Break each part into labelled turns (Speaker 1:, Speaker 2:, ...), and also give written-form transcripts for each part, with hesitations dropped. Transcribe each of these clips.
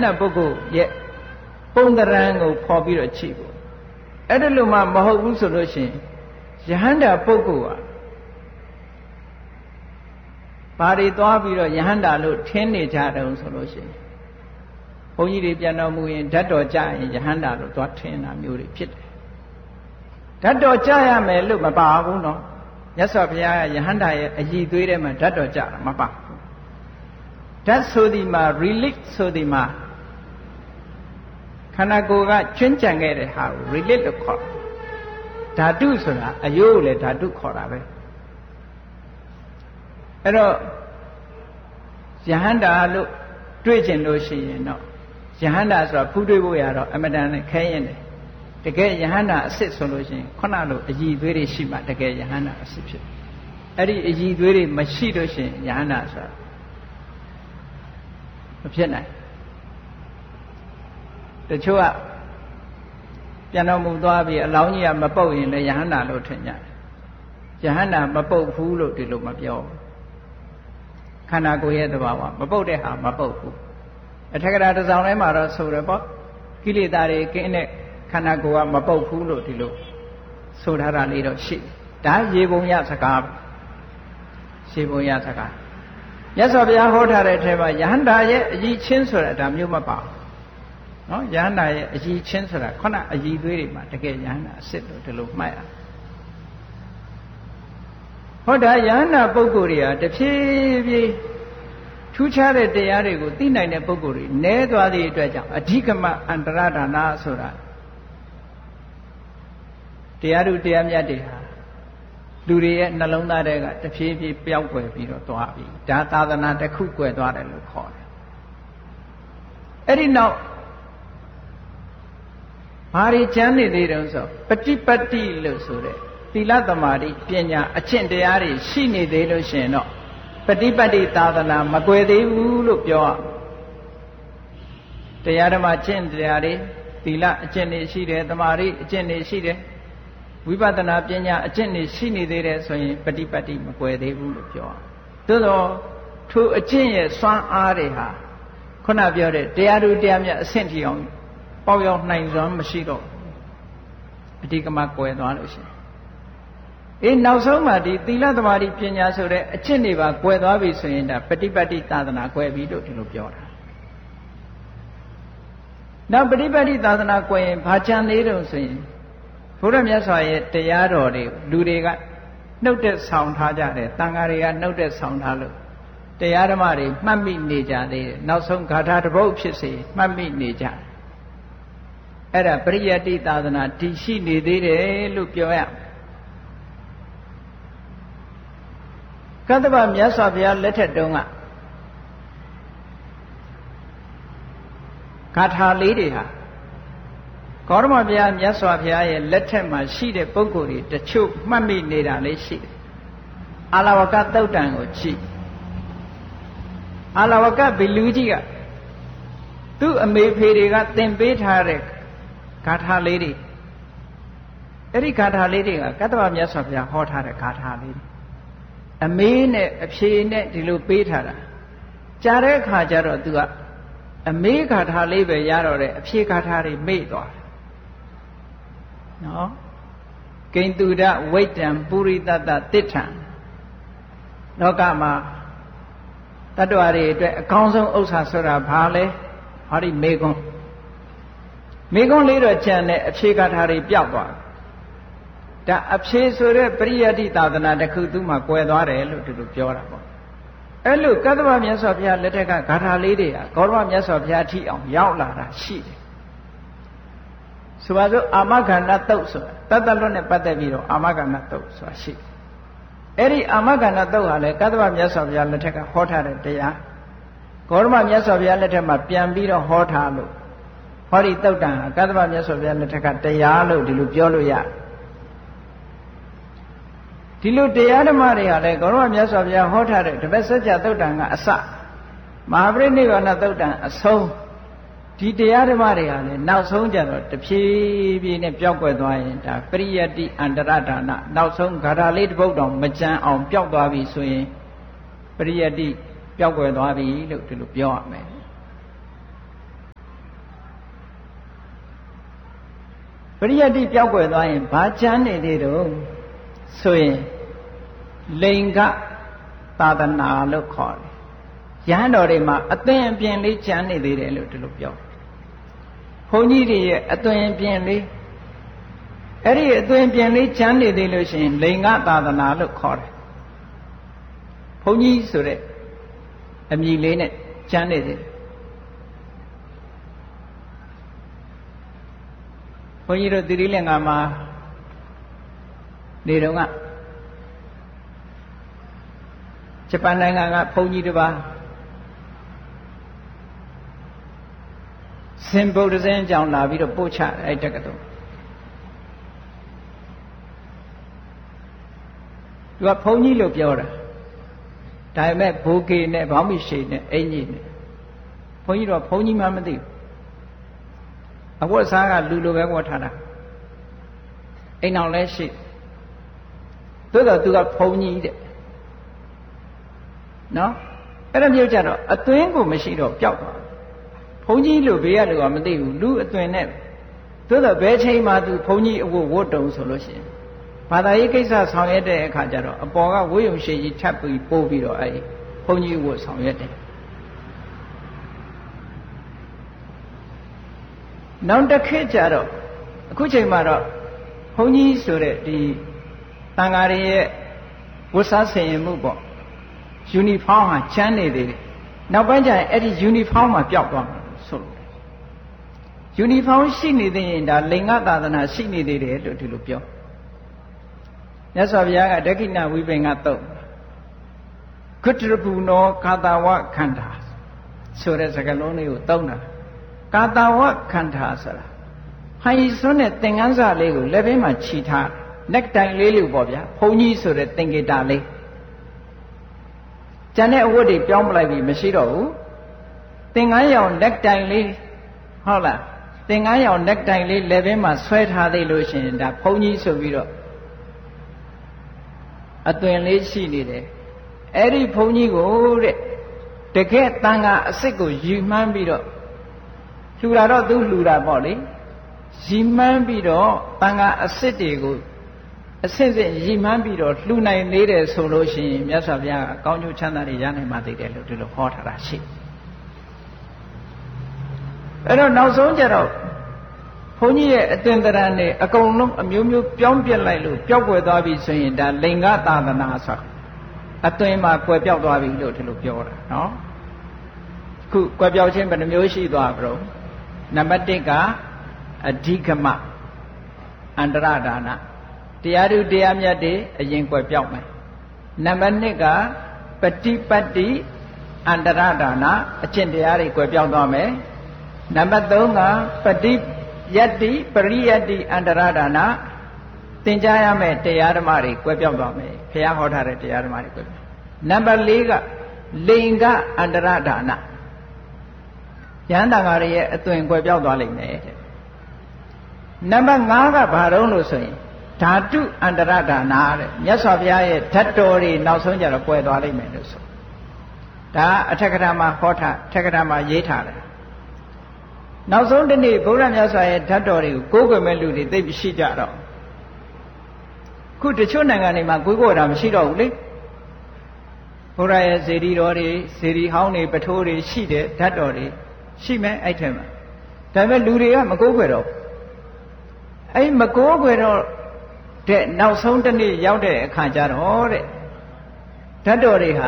Speaker 1: န္တာပုဂ္ဂိုလ်ရဲ့ပုံသဏ္ဍာန်ကိုခေါ်ပြီးတော့ချိဖို့အဲ့ဒါလို့မှမဟုတ်ဘူးဆိုလို့ရှိရင်ယဟန္တာပုဂ္ဂိုလ်ဟာဘာတွေသွားပြီးတော့ယဟန္တာလို့ထင်နေကြတယ်ဆိုလို့ရှိရင်ဘုန်းကြီးတွေပြန်တော်မူရင်ဓာတ်တော်ကြရင်ယဟန္တာလို့သွားထင်တာမျိုးတွေဖြစ်တယ်ဓာတ်တော်ကြရမယ်လို့မပါဘူးနော်မြတ်စွာဘုရားကယဟန္တာရဲ့အည်သွေးထဲမှာဓာတ်တော်ကြတာမပါဘူးဓာတ်ဆိုဒီမှာ relic ဆိုဒီမှာခန္ဓာကိုယ်ကကျွမ်းကြံခဲ့တဲ့ဟာကို relic လို့ခေါ်ဓာတုဆိုတာအယိုးကိုလည်းဓာတုခေါ်တာပဲအဲ့တော့ယဟန္တာလို့တွေ့ကျင်လို့ရှိရင်တော့ယဟန္တာဆိုတာဖူးတွေ့ဖို့ရတော့အမတန်နဲ့ခဲရင်တယ်တကယ်ယဟန္တာအစစ်ဆိုလို့ရှိရင်ခုနလိုအည်သွေးတွေရှိမှတကယ်ယဟန္တာအစစ်ဖြစ်အဲ့ဒီအည်သွေးတွေမရှိလို့ရှိရင်ယဟန္တာဆိုတာမဖြစ်နိုင်တချို့ကပြန်တော်မူသွားပြီးအလောင်းကြီးကမပုတ်ရင်လည်းယဟန္တာလို့ထင်ကြတယ်ယဟန္တာမပုတ်ဘူးလို့ဒီလိုမပြောဘူးခန္ဓာကိုယ်ရဲ့သဘာဝမပုတ်တဲ့ဟာမပုတ်ဘူးအထက်ကရာတစ်စောင်းထဲမှာတော့ဆိုရပေါ့ကိလေသာတွေကင်းတဲ့ခန္ဓာကိုယ်ကမပုတ်ဘူးလို့ဒီလိုဆိုထားတာလေးတော့ရှိဒါရေပုံရစကားရေပုံရစကားမြတ်စွာဘုရားဟောထားတဲ့အထက်မှာယဟန္တာရဲ့အည်ချင်းဆိုတာဒါမျိုးမပါဘူးနော်ယဟန္တာရဲ့အည်ချင်းဆိုတာခုနအည်သွေးတွေမှာတကယ်ယဟန္တာအစစ်လို့ဒီလိုမှတ်ရဟောတာယဟန္တာပုဂ္ဂိုလ်တွေဟာတဖြည်းဖြည်းထူးခြားတဲ့တရားတွေကိုသိနိုင်တဲ့ပုဂ္ဂိုလ်တွေနည်းသွားသည့်အတွက်ကြောင့်အဓိကမအန္တရဒါနဆိုတာတရားတို့တရားမြတ်တွေဟာလူတွေရဲ့နှလုံးသားထဲကတဖြည်းဖြည်းပျောက်ကွယ်ပြီးတော့သွားပြီဒါသာသနာတစ်ခုကွယ်သွားတယ်လို့ခေါ်တယ်အဲ့ဒီနောက်ဘာတွေကျမ်းနေသေးတယ်ဆိုပฏิပတ်တိလို့ဆိုတဲ့သီလသမာဓိပညာအကျင့်တရားတွေရှိနေသေးလို့ရှင်တော့ပฏิပတ်တိသာသနာမကွယ်သေးဘူးလို့ပြောရတရားဓမ္မကျင့်တရားတွေသီလအကျင့်တွေရှိတယ်သမာဓိအကျင့်တွေရှိတယ်ဝိပဿနာပညာအကျင့်တွေရှိနေသေးတယ်ဆိုရင်ပฏิပတ်တိမကွယ်သေးဘူးလို့ပြောရသို့တော့ထိုအကျင့်ရဲ့စွမ်းအားတွေဟာခုနပြောတဲ့တရားတို့တရားမြတ်အဆင့်ထိအောင်ပေါက်ရောက်နိုင်စွမ်းမရှိတော့အဓိကမကွယ်သွားလို့ရှိရင်နောက်ဆုံးမှဒီသီလသမာဓိပညာဆိုတဲ့အကျင့်တွေပါကွယ်သွားပြီဆိုရင်ဒါပฏิပတ်တိသာသနာကွယ်ပြီလို့ဒီလိုပြောတာနောက်ပฏิပတ်တိသာသနာကွယ်ရင်ဘာချမ်းသေးတုံဆိုရင်ဘုရားမြတ်စွာရဲ့တရားတော်တွေလူတွေကနှုတ်တဲ့ဆောင်ထားကြတယ်တန်ဃာတွေကနှုတ်တဲ့ဆောင်ထားလို့တရားဓမ္မတွေမှတ်မိနေကြသေးတယ်နောက်ဆုံးဂါထာတစ်ပုဒ်ဖြစ်စေမှတ်မိနေကြတယ်အဲ့ဒါပရိယတ္တိသာသနာတည်ရှိနေသေးတယ်လို့ပြောရကတ္တဗမြတ်စွာဘုရားလက်ထက်တုန်းကဂါထာလေးတွေဟာဂေါတမဘုရားမြတ်စွာဘုရားရဲ့လက်ထက်မှာရှိတဲ့ပုဂ္ဂိုလ်တွေတချို့မှတ်မိနေတာလေးရှိတယ်အာလဝကသုတ်တံကိုကြည့်အာလဝကဘီလူကြီးကသူ့အမေဖေတွေကသင်ပေးထားတဲ့ဂါထာလေးတွေအဲ့ဒီဂါထာလေးတွေကကတ္တဗမြတ်စွာဘုရားဟောထားတဲ့ဂါထာလေးတွေအမေနဲ့အဖေနဲ့ဒီလိုပေးထားတာကြားတဲ့အခါကျတော့ तू ကအမေဂါထာလေးပဲရတော့တယ်အဖေဂါထာတွေမေ့သွားတယ်နော်ဂိန္တုဒဝိတ္တံပုရိသတ္တတိဋ္ဌံလောကမှာတတ္တဝါတွေအတွက်အကောင်းဆုံးဥစ္စာဆိုတာဘာလဲဟောဒီမေကွန်းလေးတော့ကျန်တဲ့အဖြေကထာတွေပျောက်သွားဒါအဖြေဆိုတဲ့ပရိယတ္တိသာသနာတစ်ခုသူ့မှာကွယ်သွားတယ်လို့သူတို့ပြောတာပေါ့အဲ့လိုကတ္တဗမြတ်စွာဘုရားလက်ထက်ကဂါထာလေးတွေကဂေါတမမြတ်စွာဘုရားထိအောင်ရောက်လာတာရှိတယ်ဆိုပါစို့အာမဂန္ဓသုတ်ဆိုတာတတ္တလွတ်နဲ့ပတ်သက်ပြီးတော့အာမဂန္ဓသုတ်ဆိုတာရှိတယ်အဲ့ဒီအာမဂန္ဓသုတ်ဟာလေကတ္တဗမြတ်စွာဘုရားလက်ထက်ကဟောထားတဲ့တရားဂေါတမမြတ်စွာဘုရားလက်ထက်မှာပြန်ပြီးတော့ဟောထားလို့ဟောဒီသုတ်တံဟာကတ္တဗမြတ်စွာဘုရားလက်ထက်ကတရားလို့ဒီလိုပြောလို့ရတယ်ဒီလိုတရားဓမ္မတွေဟာလည်းဂေါတမမြတ်စွာဘုရားဟောထားတဲ့တပည့်စัจ जा သုတ်တံကအစမဟာပရိနိဗ္ဗာန်သုတ်တံအဆုံးဒီတရားဓမ္မတွေဟာလည်းနောက်ဆုံးကြတော့တဖြည်းဖြည်းနဲ့ပျောက်ကွယ်သွားရင်ဒါပရိယတ္တိအန္တရဒါနနောက်ဆုံးဂါထာလေးတစ်ပုဒ်တောင်မကြမ်းအောင်ပျောက်သွားပြီဆိုရင်ပရိယတ္တိပျောက်ကွယ်သွားပြီလို့ဒီလိုပြောရမယ်ရိယတ္တိပြောက်ွယ်သွားရင်ဘာကျမ်းနေသေးတော့ဆိုရင်လိင်္ဂသာသနာလို့ခေါ်တယ်ရဟန်းတော်တွေမှာအသွင်အပြင်လေးကျမ်းနေသေးတယ်လို့ဒီလိုပြောဘုန်းကြီးတွေရဲ့အသွင်အပြင်လေးအဲ့ဒီအသွင်အပြင်လေးကျမ်းနေသေးလို့ရှိရင်လိင်္ဂသာသနာလို့ခေါ်တယ်ဘုန်းကြီးဆိုတဲ့အမည်လေးနဲ့ကျမ်းနေသေးတယ်ဘုန်းကြီးတို့သီရိလင်္ကာမှာနေတော့ကဂျပန်နိုင်ငံကဘုန်းကြီးတစ်ပါးစင်ဗုဒ္ဓဇင်းကြောင့်လာပြီးတော့ပို့ချအဲ့တက္ကသိုလ်သူကဘုန်းကြီးလို့ပြောတာဒါပေမဲ့ဘိုးကေနဲ့ဘောင်းမိရှိနဲ့အင်ကြီးနဲ့ဘုန်းကြီးတော့ဘုန်းကြီးမှမသိဘူးအဝတ်စားကလူလိုပဲဝတ်ထားတာအိမ်အောင်လဲရှိသို့တော့သူကဘုန်းကြီးတဲ့နော်အဲ့ဒါမျိုးကြတော့အသွင်ကိုမရှိတော့ပျောက်သွားဘုန်းကြီးလို့ဘေးကလူကမသိဘူးလူအသွင်နဲ့သို့တော့ဘယ်ချိန်မှသူဘုန်းကြီးအဝတ်ဝတ်တုံဆိုလို့ရှိရင်ဘာသာရေးကိစ္စဆောင်ရွက်တဲ့အခါကျတော့အပေါ်ကဝိယုံရှိကြီးထပ်ပြီးပို့ပြီးတော့အဲ့ဘုန်းကြီးဝတ်ဆောင်ရွက်တယ်နောက်တစ်ခေတ်ကျတော့အခုချိန်မှာတော့ဘုန်းကြီးဆိုတဲ့ဒီတန်ဃာတွေရဲ့ဝတ်စားဆင်ရင်မှုပေါ့ယူနီဖောင်းဟာချမ်းနေသေးတယ်နောက်ပိုင်းကျရင်အဲ့ဒီယူနီဖောင်းမှာပျောက်သွားမှာဆိုလို့ယူနီဖောင်းရှိနေသေးရင်ဒါလိင်္ဂသာသနာရှိနေသေးတယ်လို့ဒီလိုပြောမြတ်စွာဘုရားကဒက္ခိဏဝိပင်္ဂတုတ်ဂုတ္တရပူနောကာတဝခန္ဓာဆိုတဲ့စကားလုံးလေးကိုသုံးတာကာတဝခန္ဓာဆိုတာဟိုင်စွန်းတဲ့သင်္ကန်းစာလေးကိုလက်ဘေးမှာခြိထားနက်တိုင်လေးလို့ပေါ့ဗျာဘုန်းကြီးဆိုတဲ့သင်္ကေတလေးကျန်တဲ့အဝတ်တွေပြောင်းပလိုက်ပြီမရှိတော့ဘူးသင်္ကန်းရောင်နက်တိုင်လေးဟုတ်လားသင်္ကန်းရောင်နက်တိုင်လေးလက်ဘေးမှာဆွဲထားသေးလို့ရှိရင်ဒါဘုန်းကြီးဆိုပြီးတော့အသွင်လေးရှိနေတယ်အဲ့ဒီဘုန်းကြီးကိုတဲ့တကယ်တန်ခါအစစ်ကိုယူမှန်းပြီးတော့လှူတာတော့သူလှူတာပေါ့လေယူမှန်းပြီးတော့တန်ခါအစစ်တွေကိုအစစ်စစ်ယူမှန်းပြီးတော့လှူနိုင်နေတယ်ဆိုလို့ရှိရင်မြတ်စွာဘုရားကအကောင်းကျိုးချမ်းသာတွေရနိုင်မှသိတယ်လို့ဒီလိုဟောထားတာရှိအဲ့တော့နောက်ဆုံးကျတော့ဘုန်းကြီးရဲ့အသွင်သဏ္ဍာန်တွေအကုန်လုံးအမျိုးမျိုးပြောင်းပြက်လိုက်လို့ပျောက်ကွယ်သွားပြီဆိုရင်ဒါလိင်္ဂသာသနာဆိုတာအသွင်မှာကွယ်ပြောက်သွားပြီလို့ဒီလိုပြောတာနော်ခုကွယ်ပြောက်ခြင်းဘယ်နှမျိုးရှိသွားကြတော့နံပါတ်1ကအဓိကမအန္တရဒါနတရားဓုတရားမြတ်တွေအရင်ကွယ်ပြောက်မယ်နံပါတ်2ကပฏิပတ်တိအန္တရဒါနအကျင့်တရားတွေကွယ်ပြောက်သွားမယ်နံပါတ်3ကပฏิယတ္တိပရိယတ္တိအန္တရဒါနသင်ကြားရမယ့်တရားဓမ္မတွေကွယ်ပြောက်သွားမယ်ဘုရားဟောထားတဲ့တရားဓမ္မတွေကွယ်ပြောက်နံပါတ်4ကလိင်္ဂအန္တရဒါနယန္တန်ဃာတွေရဲ့အသွင်ကွယ်ပြောက်သွားလိမ့်မယ်တဲ့နံပါတ်5ကဘာတုံးလို့ဆိုရင်ဓာတုအန္တရဒါနတဲ့မြတ်စွာဘုရားရဲ့ဓာတ်တော်တွေနောက်ဆုံးကျတော့ကွယ်သွားလိမ့်မယ်လို့ဆိုဒါအထက်ကထာမှာဟောထားအထက်ကထာမှာရေးထားတယ်နောက်ဆုံးတစ်နေ့ဘုရားမြတ်စွာရဲ့ဓာတ်တော်တွေကိုကိုးကွယ်မဲ့လူတွေသိပ်ရှိကြတော့ခုတချို့နိုင်ငံတွေမှာကိုးကွယ်တာမရှိတော့ဘူးလေဘုရားရဲ့ဇေဒီတော်တွေဇေဒီဟောင်းတွေပထိုးတွေရှိတဲ့ဓာတ်တော်တွေရှိမဲ့အဲ့ထဲမှာဒါပေမဲ့လူတွေကမကိုးကွယ်တော့အဲ့မကိုးကွယ်တော့တဲ့နောက်ဆုံးတစ်နေ့ရောက်တဲ့အခါကျတော့တဲ့ဓာတ်တော်တွေဟာ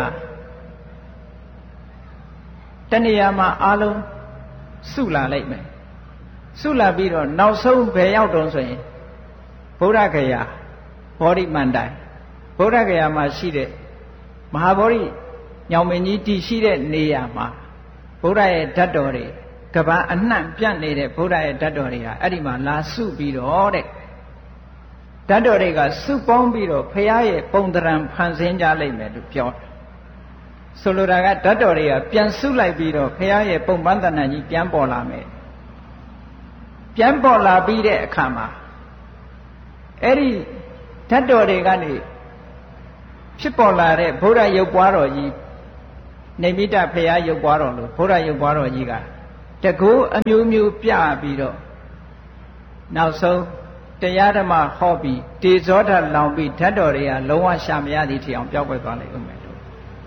Speaker 1: တဏှာမှာအလုံးစုလာလိုက်မယ်စုလာပြီးတော့နောက်ဆုံးဘယ်ရောက်တုံးဆိုရင်ဗုဒ္ဓဂယာဘောဓိမန္တိုင်ဗုဒ္ဓဂယာမှာရှိတဲ့မဟာဗောဓိညောင်မင်းကြီးတည်ရှိတဲ့နေရာမှာဗုဒ္ဓရဲ့ဓာတ်တော်တွေကဘာအနှံ့ပြန့်နေတဲ့ဗုဒ္ဓရဲ့ဓာတ်တော်တွေဟာအဲ့ဒီမှာလာစုပြီးတော့တဲ့ဓာတ်တော်တွေကစုပေါင်းပြီးတော့ဖရာရဲ့ပုံသဏ္ဍာန်ဖန်ဆင်းကြလိမ့်မယ်လို့ပြောတယ်ဆိုလိုတာကဓာတ်တော်တွေကပြန်စုလိုက်ပြီးတော့ဖရာရဲ့ပုံပန်းတဏ္ဍာန်ကြီးပြန်ပေါ်လာမယ်ပြန်ပေါ်လာပြီးတဲ့အခါမှာအဲ့ဒီဓာတ်တော်တွေကနေဖြစ်ပေါ်လာတဲ့ဗုဒ္ဓရုပ်ပွားတော်ကြီးနေမိတဖရာရုပ်ပွားတော်လို့ဗုဒ္ဓရုပ်ပွားတော်ကြီးကတကူအမျိုးမျိုးပြပြီးတော့နောက်ဆုံးတရားဓမ္မဟောပြီးတေဇောဓာတ်လောင်ပြီးဓာတ်တော်တွေကလုံးဝရှာမရသည့်ထီအောင်ပျောက်ကွယ်သွားလိမ့်ဦးမယ်လို့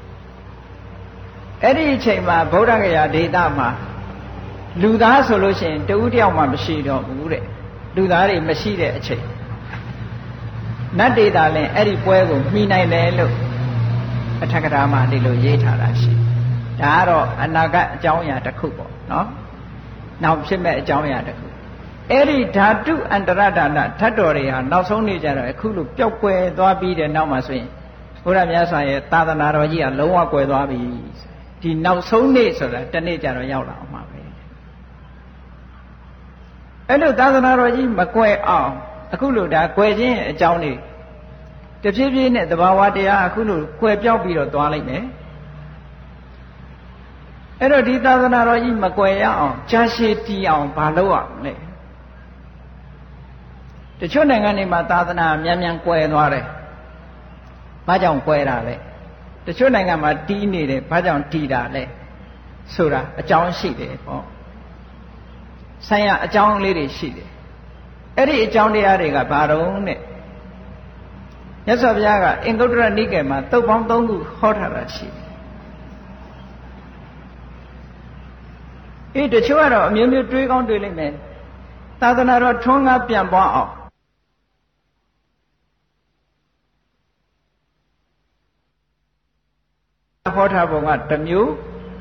Speaker 1: အဲ့ဒီအချိန်မှာဗုဒ္ဓဂယာဒေသမှာလူသားဆိုလို့ရှိရင်တဦးတယောက်မှမရှိတော့ဘူးတဲ့လူသားတွေမရှိတဲ့အချိန်နတ်ဒေတာလည်းအဲ့ဒီပွဲကိုမှီနိုင်တယ်လို့အထက်ကထာမှာဒီလိုရေးထားတာရှိဒါကတော့အနာဂတ်အကြောင်းအရာတစ်ခုပေါ့နော်နောက်ဖြစ်မဲ့အကြောင်းအရာတစ်ခုအဲ့ဒီဓာတုအန္တရဒါနဓာတ်တော်တွေဟာနောက်ဆုံးနေကြတော့အခုလိုပျောက်ကွယ်သွားပြီးတဲ့နောက်မှာဆိုရင်ဘုရားမြတ်စွာရဲ့သာသနာတော်ကြီးကလုံးဝကွယ်သွားပြီဒီနောက်ဆုံးနေ့ဆိုတာတနေ့ကျတော့ရောက်လာအောင်ပါပဲအဲ့လိုသာသနာတော်ကြီးမကွယ်အောင်အခုလိုဒါကွယ်ခြင်းအကြောင်းတွေတဖြည်းဖြည်းနဲ့သဘာဝတရားအခုလိုကွယ်ပြောက်ပြီးတော့သွားလိုက်မယ်အဲ့တော့ဒီသာသနာတော်ကြီးမကွယ်ရအောင်ကြာရှည်တည်အောင်မလုပ်ရအောင်လဲတချို့နိုင်ငံတွေမှာသာသနာမြန်မြန်ကွယ်သွားတယ်ဘာကြောင့်ကွယ်တာလဲတချို့နိုင်ငံမှာတီးနေတယ်ဘာကြောင့်တီးတာလဲဆိုတာအကြောင်းရှိတယ်ပေါ့ဆိုင်ရာအကြောင်းလေးတွေရှိတယ်အဲ့ဒီအကြောင်းတရားတွေကဘာတုံးနဲ့မြတ်စွာဘုရားကအင်္ဂုတ္တရနိကေမှာသုတ်ပေါင်း3ခုဟောထားတာရှိတယ်တချို့ကတော့အမျိုးမျိုးတွေးကောင်းတွေးလိမ့်မယ်သာသနာတော်ထွန်းကားပြန်ပွားအောင်ဟောထားပုံကတစ်မျိုး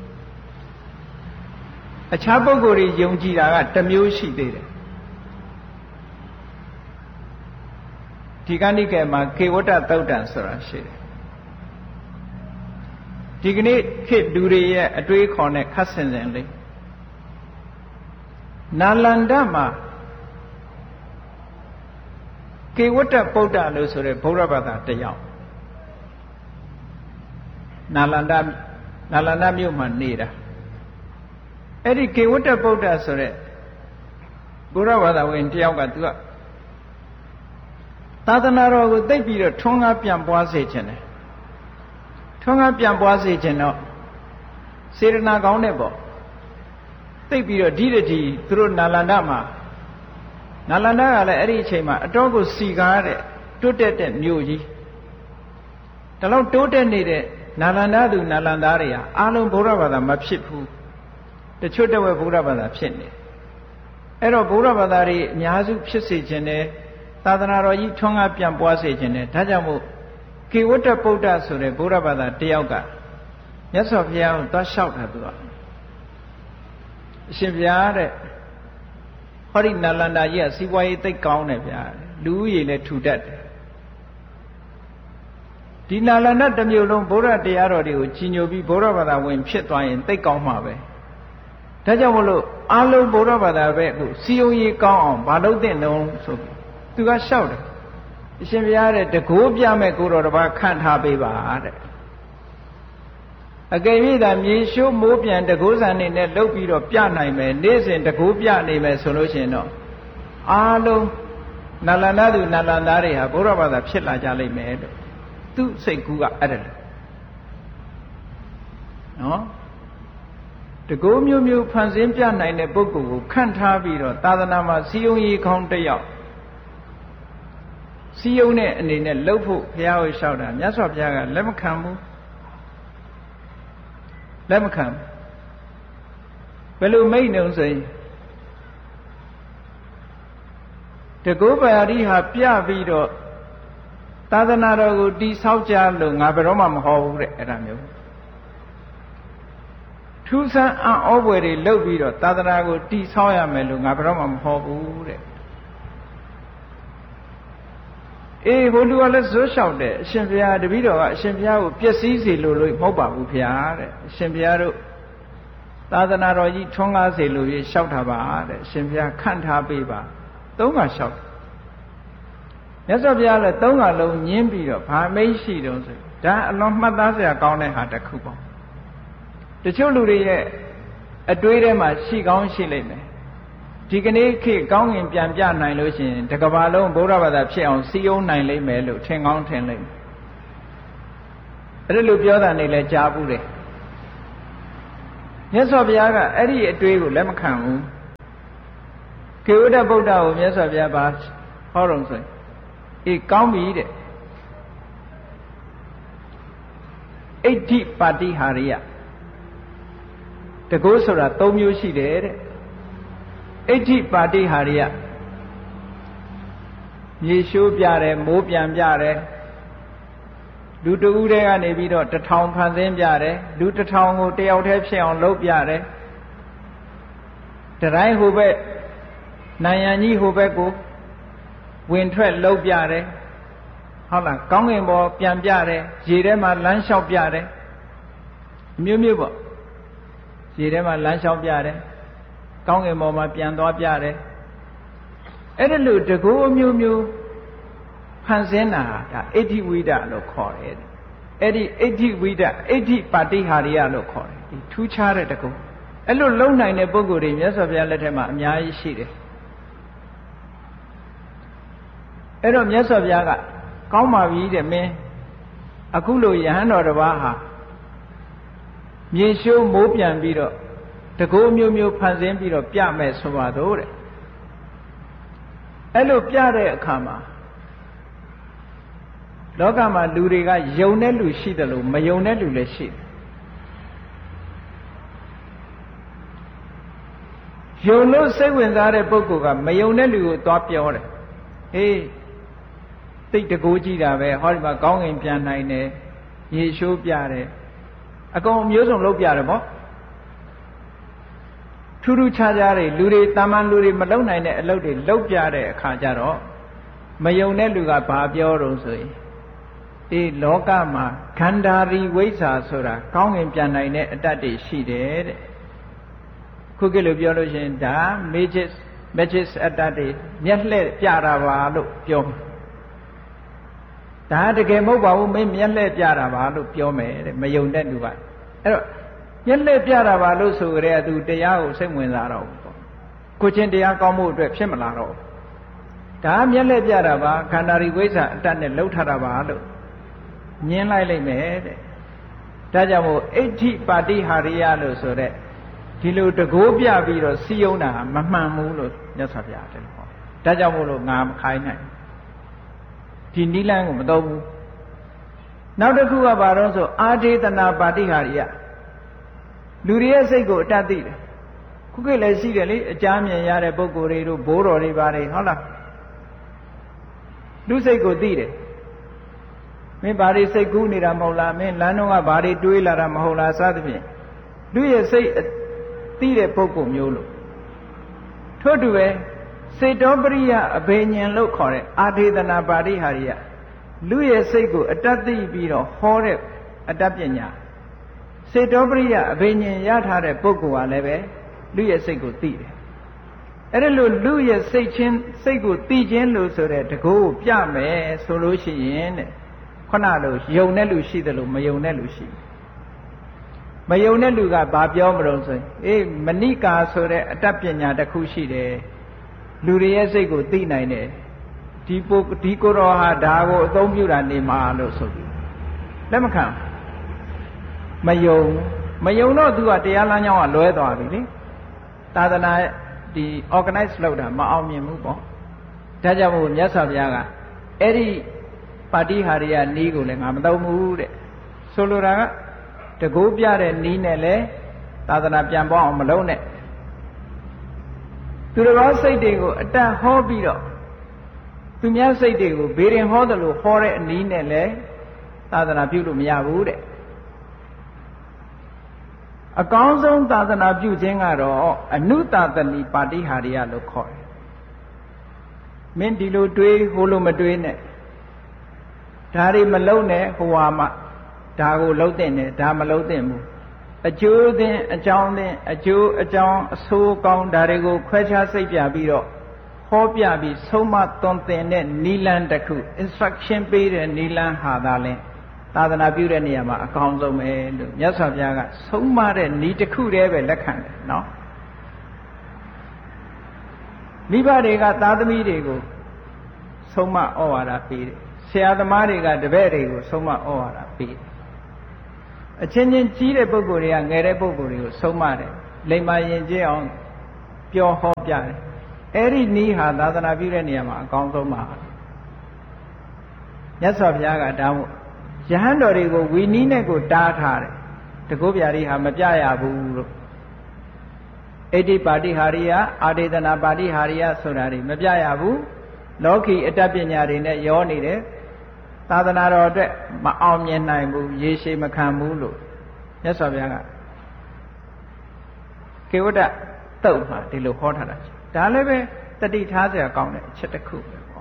Speaker 1: အခြားပုဂ္ဂိုလ်တွေယုံကြည်တာကတစ်မျိုးရှိသေးတယ်ဒီကနိကေမှာကေဝတ္တသုတ်တံဆိုတာရှိတယ်ဒီကနေ့ခေတ်လူတွေရဲ့အတွေးခေါ်နဲ့ခတ်ဆင်ဆင်လေးနာလန္ဒမှာကေဝတ္တဗုဒ္ဓလို့ဆိုတဲ့ဗုဒ္ဓဘာသာတစ်ယောက်နာလန္ဒမြို့မှာနေတာအဲ့ဒီကေဝတ္တဗုဒ္ဓဆိုတဲ့ဘုရားဘာသာဝင်တယောက်ကသူကသာသနာတော်ကိုသိပြီးတော့ထွန်းကားပြန်ပွားစေခြင်းတယ်ထွန်းကားပြန်ပွားစေခြင်းတော့စေရနာကောင်းတဲ့ပေါ့သိပြီးတော့ဒီတည်းသူတို့နာလန္ဒမှာနာလန္ဒကလည်းအဲ့ဒီအချိန်မှာအတော်ကိုစီကားတဲ့တွတ်တက်တဲ့မြို့ကြီးဒါလောက်တိုးတက်နေတဲ့နာလန္ဒသူနာလန္ဒတွေဟာအားလုံးဗုဒ္ဓဘာသာမဖြစ်ဘူးတချို့တဝက်ဗုဒ္ဓဘာသာဖြစ်နေအဲ့တော့ဗုဒ္ဓဘာသာတွေအများစုဖြစ်စေခြင်းနဲ့သာသနာတော်ကြီးထွန်းကားပြန်ပွားစေခြင်းနဲ့ဒါကြောင့်မို့ကေဝတ္တဗုဒ္ဓဆိုတဲ့ဗုဒ္ဓဘာသာတယောက်ကမြတ်စွာဘုရားကိုသွားလျှောက်တာသူကအရှင်ဘုရားတဲ့ဟောဒီနာလန္ဒာကြီးကစီးပွားရေးသိကောင်းတယ်ဗျာလူဦးရေလည်းထူတတ်တယ်ဒီနာလန္ဒတစ်မျိုးလုံးဗုဒ္ဓတရားတော်တွေကိုကြီးညိုပြီးဗုဒ္ဓဘာသာဝင်ဖြစ်သွားရင်သိကောင်းမှာပဲဒါကြောင့်မလို့အလုံးဗုဒ္ဓဘာသာပဲအခုစီယုံရေးကောင်းအောင်မလုပ်သင့်တော့ဆိုပြီးသူကလျှောက်တယ်အရှင်ဘုရားတဲ့တကိုးပြမဲ့ကိုတော်တစ်ပါးခန့်ထားပေးပါတဲ့အကယ်၍သာမြေရှိုးမိုးပြန်တကိုးဆန်နေနဲ့လှုပ်ပြီးတော့ပြနိုင်မယ်နေ့စဉ်တကိုးပြနေမယ်ဆိုလို့ရှိရင်တော့အားလုံးနာလန္ဒသူနာလန္ဒတွေဟာဘုရားဘာသာဖြစ်လာကြလိမ့်မယ်လို့သူစိတ်ကူးကအဲ့ဒါနော်တကိုးမျိုးမျိုးဖန်ဆင်းပြနိုင်တဲ့ပုဂ္ဂိုလ်ကိုခန့်ထားပြီးတော့သာသနာမှာစီယုံရေးကောင်းတစ်ယောက်စီယုံတဲ့အနေနဲ့လှုပ်ဖို့ဘုရားကိုလျှောက်တာမြတ်စွာဘုရားကလက်မခံဘူးလက်မခံဘယ်လိုမိတ်နှုံဆိုရင်တကုပ္ပယာရိဟာပြပြီးတော့သာသနာတော်ကိုတိဆောက်ကြလို့ငါဘယ်တော့မှမဟောဘူးတဲ့အဲ့ဒါမျိုးထူးဆန်းအံ့ဩဖွယ်တွေလုပ်ပြီးတော့သာသနာကိုတိဆောက်ရမယ်လို့ငါဘယ်တော့မှမဟောဘူးတဲ့အေးဟိုလူကလည်းဇွတ်လျှောက်တယ်အရှင်ဘုရားတပည့်တော်ကအရှင်ဘုရားကိုပျက်စီးစေလို့မဟုတ်ပါဘူးဘုရားတဲ့အရှင်ဘုရားတို့သာသနာတော်ကြီးထွန်းကားစေလို့လျှောက်တာပါတဲ့အရှင်ဘုရားခန့်ထားပေးပါသုံးခါလျှောက်မြတ်စွာဘုရားလည်းသုံးခါလုံးညင်းပြီးတော့ဗာမိတ်ရှိတော့ဆိုဒါအလွန်မှတ်သားစရာကောင်းတဲ့ဟာတစ်ခုပေါ့တချို့လူတွေရဲ့အတွေးထဲမှာရှိကောင်းရှိလိမ့်မယ်ဒီကနေ့ခေတ်ကောင်းငင်ပြန်ပြနိုင်လို့ရှိရင်တကဘာလုံးဗုဒ္ဓဘာသာဖြစ်အောင်စီယုံနိုင်လိမ့်မယ်လို့ထင်ကောင်းထင်လိမ့်မယ်အဲ့လိုပြောတာနေလဲကြားဘူးတယ်မြတ်စွာဘုရားကအဲ့ဒီအတွေးကိုလက်မခံဘူးကေဝတ္တဗုဒ္ဓကိုမြတ်စွာဘုရားပါဟဟောတော့ဆိုအေးကောင်းပြီတဲ့အဋ္ဌိပါတိဟာရိယတကုဆိုတာ၃မျိုးရှိတယ်တဲ့အဋ္ဌိပါတိဟာရိယမြေရှိုးပြတယ်မိုးပြန်ပြတယ်လူတဦးတည်းကနေပြီးတော့1000ဖန်ဆင်းပြတယ်လူ1000ကိုတယောက်တည်းဖြစ်အောင်လုပ်ပြတယ်တတိုင်းဟိုဘက်နိုင်ရန်ကြီးဟိုဘက်ကိုဝင်ထွက်လုပ်ပြတယ်ဟုတ်လားကောင်းကင်ဘောပြန်ပြတယ်ရေထဲမှာလမ်းလျှောက်ပြတယ်မျိုးမျိုးပေါ့ရေထဲမှာလမ်းလျှောက်ပြတယ်ကောင်းကင်ဘောမှာပြန်သွားပြတယ်အဲ့ဒါလို့တကူအမျိုးမျိုးဖန်ဆင်းတာဒါအဋ္ဌိဝိဒလို့ခေါ်တယ်အဲ့ဒီအဋ္ဌိဝိဒအဋ္ဌိပါတိဟာရိယလို့ခေါ်တယ်ဒီထူးခြားတဲ့တကူအဲ့လိုလုံနိုင်တဲ့ပုဂ္ဂိုလ်တွေမြတ်စွာဘုရားလက်ထက်မှာအများကြီးရှိတယ်အဲ့တော့မြတ်စွာဘုရားကကောင်းပါပြီတဲ့မင်းအခုလိုယဟန်တော်တစ်ပါးဟာမြေရှိုးမိုးပြန်ပြီးတော့တကူမျိုးမျိုးဖန်ဆင်းပြီးတော့ပြမယ်ဆိုပါတော့တဲ့အဲ့လိုပြတဲ့အခါမှာလောကမှာလူတွေကယုံတဲ့လူရှိတယ်လို့မယုံတဲ့လူလည်းရှိတယ်ယုံလို့စိတ်ဝင်စားတဲ့ပုဂ္ဂိုလ်ကမယုံတဲ့လူကိုသွားပြောတယ်ဟေးသိတကူကြည့်တာပဲဟောဒီမှာကောင်းကင်ပြန်နိုင်တယ်ရေရှိုးပြတယ်အကုန်မျိုးစုံလုပ်ပြတယ်ပေါ့ထူးထူးခြားခြားတွေလူတွေတာမန်လူတွေမလုပ်နိုင်တဲ့အလုပ်တွေလုပ်ပြတဲ့အခါကျတော့မယုံတဲ့လူကဘာပြောတော့ဆိုရင်ဒီလောကမှာခန္ဓာရီဝိဇ္ဇာဆိုတာကောင်းကင်ပြန်နိုင်တဲ့အတ္တတွေရှိတယ်တဲ့ခုခေတ်လိုပြောလို့ရှိရင်ဒါ magic အတ္တတွေမျက်လှည့်ပြတာပါလို့ပြောမှာဒါတကယ်မဟုတ်ပါဘူးမင်းမျက်လှည့်ပြတာပါလို့ပြောမယ်တဲ့မယုံတဲ့လူကအဲ့တော့မျက်လှည့်ပြတာပါလို့ဆိုကြတဲ့သူတရားကိုစိတ်ဝင်စားတော့ဘူးပေါ့ကိုချင်းတရားကောင်းမှုအတွက်ဖြစ်မလာတော့ဘူးဒါမျက်လှည့်ပြတာပါခန္ဓာရီဝိဇ္ဇာအတ္တနဲ့လှုပ်ထတာပါလို့ညင်းလိုက်လိုက်မယ်တဲ့ဒါကြောင့်မို့အဋ္ဌိပါတိဟာရိယလို့ဆိုတဲ့ဒီလိုတကိုးပြပြီးတော့စီယုံတာမမှန်ဘူးလို့မြတ်စွာဘုရားတယ်ဟောဒါကြောင့်မို့လို့ငါမခိုင်းနိုင်ဒီနိလန်းကိုမတော်ဘူးနောက်တစ်ခုကဘာတော့ဆိုအာဒေသနာပါတိဟာရိယလူတွေရဲ့စိတ်ကိုအတတ်သိတယ်ခုခေတ်လည်းရှိတယ်လေအကြမ်းမြင်ရတဲ့ပုဂ္ဂိုလ်တွေတို့ဘိုးတော်တွေပါတယ်ဟုတ်လားလူစိတ်ကိုသိတယ်မင်းဘာတွေစိတ်ကူးနေတာမဟုတ်လားမင်းလမ်းတော့ကဘာတွေတွေးလာတာမဟုတ်လားစသဖြင့်လူရဲ့စိတ်သိတဲ့ပုဂ္ဂိုလ်မျိုးလို့ထို့တူပဲစေတောပရိယအဘိညာဉ်လို့ခေါ်တဲ့အာဒေသနာပါတိဟာရိယလူရဲ့စိတ်ကိုအတတ်သိပြီးတော့ဟောတဲ့အတ္တပညာစေတောပရိယအဘိညာဉ်ရထားတဲ့ပုဂ္ဂိုလ်ကလည်းပဲလူရဲ့စိတ်ကိုသိတယ်အဲ့ဒါလို့လူရဲ့စိတ်ကိုသိခြင်းလို့ဆိုတဲ့တကိုးကိုပြမယ်ဆိုလို့ရှိရင်တဲ့ခုနလိုယုံတဲ့လူရှိတယ်လို့မယုံတဲ့လူရှိမယုံတဲ့လူကဘာပြောမလို့ဆိုရင်အေးမဏိကာဆိုတဲ့အတ္တပညာတစ်ခုရှိတယ်လူတွေရဲ့စိတ်ကိုသိနိုင်တယ်ဒီကိုယ်တော်ဟာဒါကိုအသုံးပြုတာနေမှာလို့ဆိုပြီးလက်မခံမယုံတော့သူကတရားလမ်းကြောင်းကလွဲသွားပြီလေသာသနာဒီ organize လုပ်တာမအောင်မြင်ဘူးပေါ့ဒါကြောင့်မို့မြတ်စွာဘုရားကအဲ့ဒီပါတိဟာရိယနီးကိုလည်းငါမသုံးဘူးတဲ့ဆိုလိုတာကတကူပြတဲ့နီးနဲ့လည်းသာသနာပြန်ပေါအောင်မလုပ်နဲ့သူတော်စိတ်တွေကိုအတတ်ဟောပြီးတော့သူများစိတ်တွေကိုဘေရင်ဟောတယ်လို့ဟောတဲ့အနည်းနဲ့လည်းသာသနာပြုလို့မရဘူးတဲ့အကောင်းဆုံးသာသနာပြုခြင်းကတော့အနုသာသနိပါတိဟာရိယလို့ခေါ်တယ်မင်းဒီလိုတွေးဟိုလိုမတွေးနဲ့ဒါတွေမလုံးနဲ့ဟိုဟာမှဒါကိုလုံးတဲ့နဲ့ဒါမလုံးတဲ့ဘူးအကျိုးသင်အကြောင်းသင်အကျိုးအကြောင်းအဆိုးကောင်းဒါတွေကိုခွဲခြားစိတ်ပြပြီးတော့ဟောပြပြီးဆုံးမသွန်သင်တဲ့နိလန်းတစ်ခု instruction ပေးတဲ့နိလန်းဟာသာလဲသာသနာပြုတဲ့နေရာမှာအကောင်းဆုံးပဲလို့မြတ်စွာဘုရားကဆုံးမတဲ့နိတစ်ခုတည်းပဲလက်ခံတယ်နော်မိဘတွေကသားသမီးတွေကိုဆုံးမဩဝါဒပေးတယ်ဆရာသမားတွေကတပည့်တွေကိုဆုံးမဩဝါဒပေးတယ်အချင်းချင်းကြီးတဲ့ပုဂ္ဂိုလ်တွေကငယ်တဲ့ပုဂ္ဂိုလ်တွေကိုဆုံးမတယ်လိမ္မာယဉ်ကျေးအောင်ပြောဟောပြတယ်အဲ့ဒီနီးဟာသာသနာပြုတဲ့နေရာမှာအကောင်းဆုံးပါမြတ်စွာဘုရားကဒါမို့ယဟန်တော်တွေကိုဝီနီးနဲ့ကိုတားထားတယ်တကုတ်ပြာရီဟာမပြရဘူးလို့ဣတိပါတိဟာရိယအာဒေသနာပါတိဟာရိယဆိုတာတွေမပြရဘူးလောကီအတ္တပညာတွေနဲ့ရောနေတယ်သာသနာတော်အတွက်မအောင်မြင်နိုင်ဘူးရေရှည်မခံဘူးလို့မြတ်စွာဘုရားကကေဝတ္တတုတ်မှာဒီလိုဟောထားတာဒါလည်းပဲတတိထားစရာကောင်းတဲ့အချက်တစ်ခုပဲပေါ့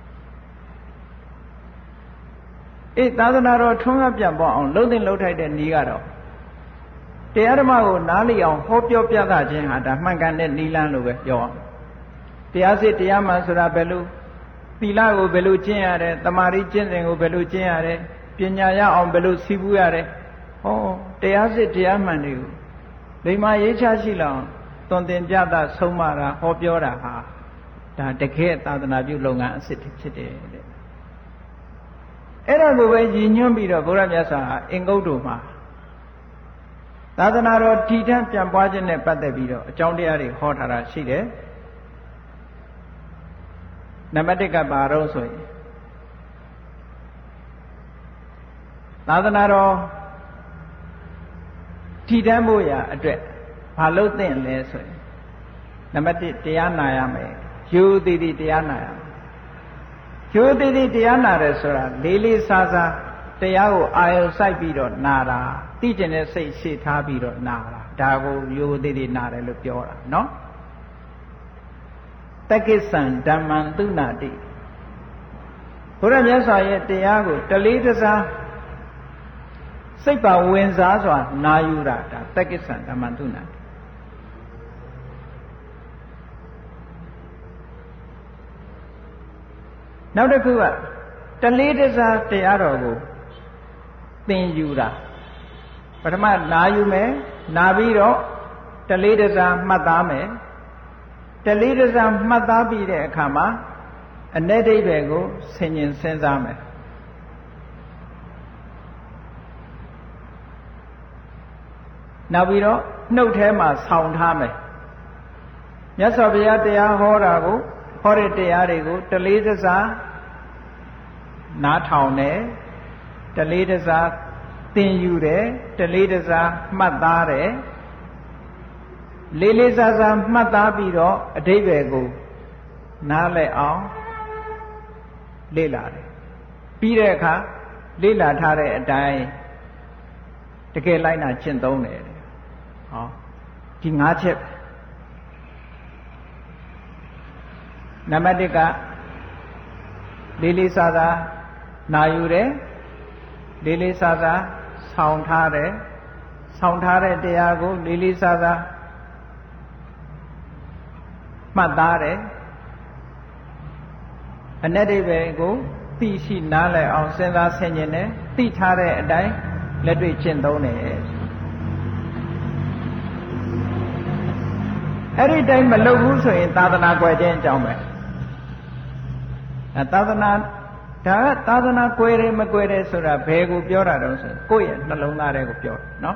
Speaker 1: သာသနာတော်ထွန်းကားပြန့်ပွားအောင်လှုပ်သင့်လှုပ်ထိုက်တဲ့နည်းကတော့တရားဓမ္မကိုနားလည်အောင်ဟောပြောပြသခြင်းဟာဒါမှန်ကန်တဲ့နည်းလမ်းလို့ပဲပြောအောင်တရားစစ်တရားမှန်ဆိုတာဘယ်လိုသီလကိုဘယ်လိုကျင့်ရတယ်တမာရီကျင့်စဉ်ကိုဘယ်လိုကျင့်ရတယ်ပညာရအောင်ဘယ်လိုစီးပူးရတယ်ဟောတရားစစ်တရားမှန်တွေကိုလိမ္မာရေးချရှိလောက်သွန်သင်ပြသဆုံးမတာဟောပြောတာဟာဒါတကယ်သာသနာပြုလုပ်ငန်းအစစ်ဖြစ်တယ်တဲ့အဲ့ဒါကိုပဲရည်ညွှန်းပြီးတော့ဘုရားမြတ်စွာဟာအင်္ဂုတ္တမှာသာသနာတော်တည်ထံပြန်ပွားခြင်းနဲ့ပတ်သက်ပြီးတော့အကြောင်းတရားတွေဟောထားတာရှိတယ်နံပါတ်1ကပါတော့ဆိုရင်သာသနာတော်တည်ထံဖို့ရာအတွက်ဘာလို့သင့်လဲဆိုရင်နံပါတ်1တရားနာရမယ်ယူသည်သည်တရားနာရမယ်ယူသည်သည်တရားနာတယ်ဆိုတာလေးလေးစားစားတရားကိုအာရုံစိုက်ပြီးတော့နာတာသိကျင်တဲ့စိတ်ရှေ့ထားပြီးတော့နာတာဒါကိုယူသည်သည်နာတယ်လို့ပြောတာနော်တက္ကိစ္ဆံဓမ္မံသုနာတိဘုရားမြတ်စွာရဲ့တရားကိုတလေးတစားစိတ်ပါဝင်စားစွာနာယူတာဒါတက္ကိစ္ဆံဓမ္မံသုနာတိနောက်တစ်ခုကတလေးတစားတရားတော်ကိုသင်ယူတာပထမနာယူမယ်နာပြီးတော့တလေးတစားမှတ်သားမယ်တလေးတစားမှတ်သားပြီးတဲ့အခါမှာအ내ဒိဋ္ဌိကိုဆင်ញင်စဉ်းစားမယ်နောက်ပြီးတော့နှုတ်ထဲမှာဆောင်းထားမယ်မြတ်စွာဘုရားတရားဟောတာကိုဟောတဲ့တရားတွေကိုတလေးတစားနားထောင်တယ်တလေးတစားသင်ယူတယ်တလေးတစားမှတ်သားတယ်လေးလေးစားစားမှတ်သားပြီးတော့အဓိပ္ပာယ်ကိုနားလည်အောင်လေ့လာတယ်ပြီးတဲ့အခါလေ့လာထားတဲ့အတိုင်းတကယ်လိုက်နာကျင့်သုံးတယ်ဟောဒီ၅ချက်နံပါတ်1ကလေးလေးစားစားနာယူတယ်လေးလေးစားစားဆောင်းထားတယ်ဆောင်းထားတဲ့တရားကိုလေးလေးစားစားမှတ်သားတယ်အ내ဒိဋ္ဌိကိုသိရှိနားလည်အောင်စဉ်းစားဆင်ခြင်တယ်သိထားတဲ့အတိုင်းလက်တွေ့ကျင့်သုံးတယ်အဲ့ဒီတိုင်းမလုပ်ဘူးဆိုရင်သာသနာကွယ်ခြင်းအကြောင်းပဲသာသနာဒါကသာသနာကွယ်တယ်မကွယ်တယ်ဆိုတာဘယ်ကိုပြောတာတုံးဆိုကိုယ့်ရဲ့နှလုံးသားထဲကိုပြောတယ်နော်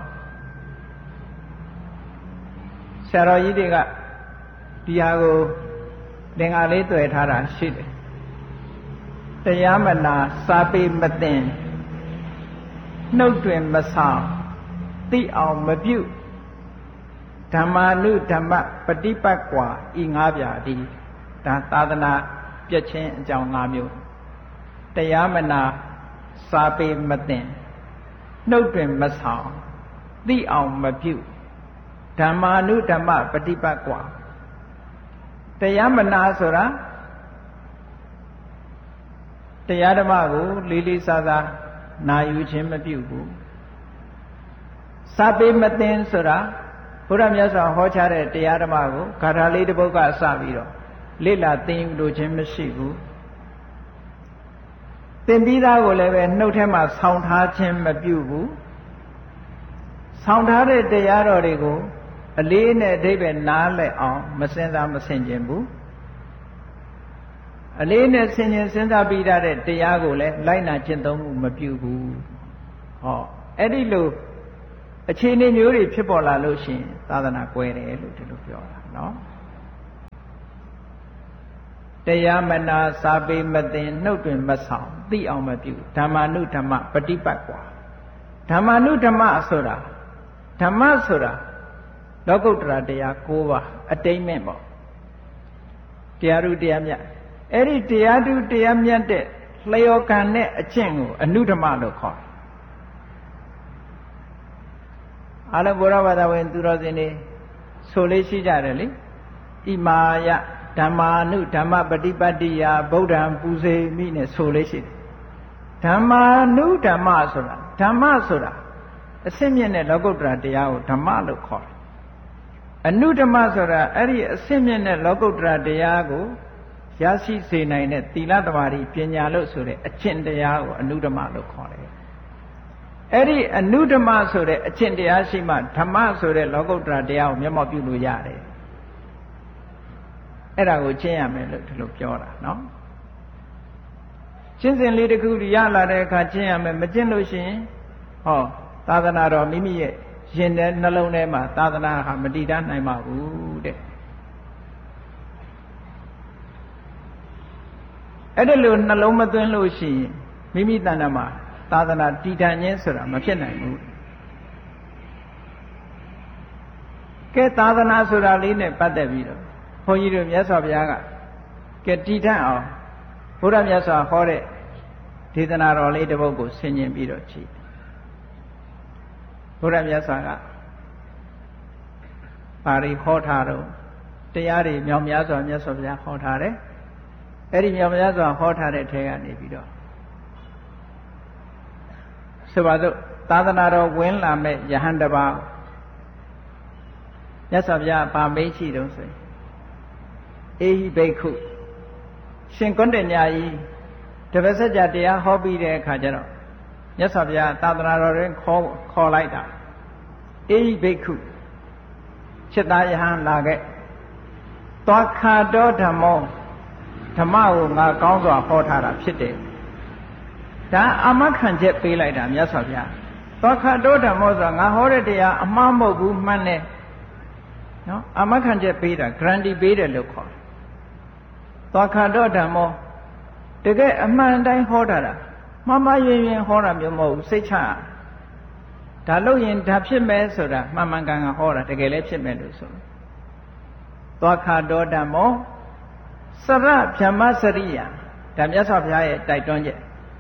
Speaker 1: ဆရာတော်ကြီးတွေကဒီဟာကိုသင်္ဃာလေးတွေ့ထားတာရှိတယ်တရားမနာစာပေမသိနှုတ်တွင်မဆောင်သိအောင်မပြုဓမ္မာနုဓမ္မပฏิပတ်ကွာဤ၅ပြာဒီဒါသာသနာပြည့်ခြင်းအကြောင်း၅မျိုးတရားမနာစာပေမသိနှုတ်တွင်မဆောင်သိအောင်မပြုဓမ္မာနုဓမ္မပฏิပတ်ကွာတရားမနာဆိုတာတရားဓမ္မကိုလေးလေးစားစားနာယူခြင်းမပြုဘူးစာပေမသိဆိုတာဘုရားမြတ်စွာဟောကြားတဲ့တရားဓမ္မကိုဂါထာလေးတစ်ပုဒ်ကစပြီးတော့လေ့လာသင်ယူလို့ခြင်းမရှိဘူးသင်ပြီးသားကိုလည်းပဲနှုတ်ထဲမှာဆောင်းထားခြင်းမပြုဘူးဆောင်းထားတဲ့တရားတော်တွေကိုအလေးနဲ့အဓိပ္ပာယ်နားလည်အောင်မစင်စားမဆင်ခြင်ဘူးအလေးနဲ့ဆင်ခြင်စဉ်းစားပြီးတဲ့တရားကိုလည်းလိုက်နာကျင့်သုံးမှုမပြုဘူးဟောအဲ့ဒီလိုအခြေအနေမျိုးတွေဖြစ်ပေါ်လာလို့ရှိရင်သာသနာကွယ်တယ်လို့ဒီလိုပြောတာနော်တရားမနာစာပေမသိနှုတ်တွင်မဆောင်သိအောင်မပြုဓမ္မာနုဓမ္မပฏิပတ်กว่าဓမ္မာနုဓမ္မဆိုတာဓမ္မဆိုတာလောကုတ္တရာတရား၉ပါးအတိမ့်မဲ့ပေါ့တရားဓုတရားမြတ်အဲ့ဒီတရားဓုတရားမြတ်တဲ့လျော်ကံနဲ့အကျင့်ကိုအနုဓမ္မလို့ခေါ်တယ်အားလုံးဘုရားဘာသာဝင်သူတော်စင်တွေဆိုလေးရှိကြတယ်လေဣမာယဓမ္မာနုဓမ္မပฏิပတ်တိယဗုဒ္ဓံပူဇေမိနဲ့ဆိုလေးရှိတယ်ဓမ္မာနုဓမ္မဆိုတာဓမ္မဆိုတာအစစ်မြင့်တဲ့လောကုတ္တရာတရားကိုဓမ္မလို့ခေါ်တယ်အနုဓမ္မဆိုတာအဲ့ဒီအစစ်မြင့်တဲ့လောကုတ္တရာတရားကိုရရှိစေနိုင်တဲ့သီလသမာဓိပညာလို့ဆိုတဲ့အကျင့်တရားကိုအနုဓမ္မလို့ခေါ်တယ်အဲ့ဒီအနုဓမ္မဆိုတဲ့အကျင့်တရားရှိမှဓမ္မဆိုတဲ့လောကုတ္တရာတရားကိုမျက်မှောက်ပြုလို့ရတယ်အဲ့ဒါကိုကျင့်ရမယ်လို့ဒီလိုပြောတာနော်ကျင့်စဉ်လေးတစ်ခုရလာတဲ့အခါကျင့်ရမယ်မကျင့်လို့ရှိရင်ဟောသာသနာတော်မိမိရဲ့ရင်ထဲနှလုံးထဲမှာသာသနာဟာမတည်တတ်နိုင်ပါဘူးတဲ့အဲ့ဒါလို့နှလုံးမသွင်းလို့ရှိရင်မိမိတဏ္ဍာမှာသာသနာတည်တံ့ခြင်းဆိုတာမဖြစ်နိုင်ဘူးကဲသာသနာဆိုတာလေးနဲ့ပတ်သက်ပြီးတော့ဘုန်းကြီးတို့မြတ်စွာဘုရားကကဲတည်တံ့အောင်ဘုရားမြတ်စွာဟောတဲ့ဒေသနာတော်လေးတစ်ပုဒ်ကိုဆင်ခြင်ပြီးတော့ကြည့်ဘုရားမြတ်စွာကပါဠိဟောထားတော့တရားတွေမြောက်များစွာမြတ်စွာဘုရားဟောထားတယ်အဲ့ဒီမြောက်များစွာဟောထားတဲ့ထဲကနေပြီးတော့ဆိုပါစို့သာသနာတော်ဝင်လာမဲ့ယဟန်တစ်ပါးမြတ်စွာဘုရားဗာမေးရှိတော့ဆိုရင်အေဟိဘိက္ခုရှင်ကွန်းတညာကြီးတပည့်ဆက်ကြတရားဟောပြီးတဲ့အခါကျတော့မြတ်စွာဘုရားသာသနာတော်တွင်ခေါ်လိုက်တာအေဟိဘိက္ခုจิตသားယဟန်လာခဲ့သွားခါတော်ဓမ္မောဓမ္မကိုငါကောင်းစွာဟောထားတာဖြစ်တယ်ဒါအာမခံချက်ပေးလိုက်တာမြတ်စွာဘုရားသွားခါတော်ဓမ္မောဆိုတာငါဟောတဲ့တရားအမှားမဟုတ်ဘူးမှန်တယ်နော်အာမခံချက်ပေးတာ guarantee ပေးတယ်လို့ခေါ်တယ်သွားခါတော်ဓမ္မောတကယ်အမှန်တိုင်းဟောတာမှားမှားယွင်းယွင်းဟောတာမျိုးမဟုတ်ဘူးစိတ်ချဒါလို့ရင်ဒါဖြစ်မယ်ဆိုတာမှန်မှန်ကန်ကန်ဟောတာတကယ်လည်းဖြစ်မယ်လို့ဆိုသွားခါတော်ဓမ္မောစရဗြဟ္မစရိယဒါမြတ်စွာဘုရားရဲ့တိုက်တွန်းချက်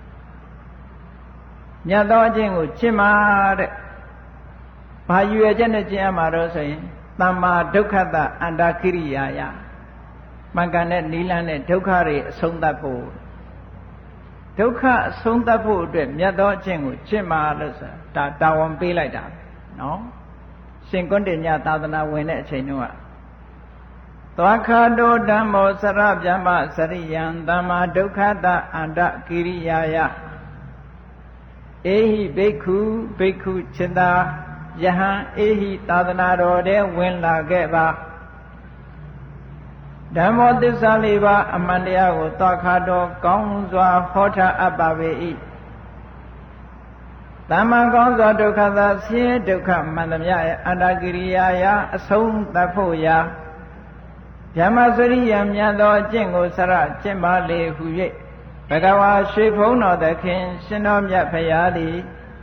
Speaker 1: မြတ်သောအကျင့်ကိုကျင့်ပါတဲ့ဘာယူရချက်နဲ့ကျင့်ရမှာတော့ဆိုရင်သမ္မာဒုက္ခတအန္တကိရိယာယမှန်ကန်တဲ့နိလန်းနဲ့ဒုက္ခတွေအဆုံးသတ်ဖို့ဒုက္ခအဆုံးသတ်ဖို့အတွက်မြတ်သောအကျင့်ကိုကျင့်ပါလို့ဆိုတာဒါတာဝန်ပေးလိုက်တာနော်ရှင်ကွန်းတင်ညသာသနာဝင်တဲ့အချိန်တုန်းကသွားခါတောဓမ္မောစရဗြဟ္မစရိယံသမ္မာဒုက္ခတအန္တကိရိယာယအေဟိဘိက္ခုဘိက္ခုจิตတာယဟန်အေဟိသာသနာတော်ထဲဝင်လာခဲ့ပါဓမ္မောသစ္စာလေးပါးအမှန်တရားကိုသွားခါတော်ကောင်းစွာဟောထားအပ်ပါပေ၏သမ္မာကောင်းစွာဒုက္ခသာဆင်းရဲဒုက္ခမှန်သမျှရဲ့အန္တကိရိယာယအဆုံးသတ်ဖို့ရာဗြဟ္မစရိယမြတ်သောအကျင့်ကိုစရကျင့်ပါလေဟု၍ဘဂဝါရွှေဘုန်းတော်သခင်ရှင်တော်မြတ်ဖရာသည်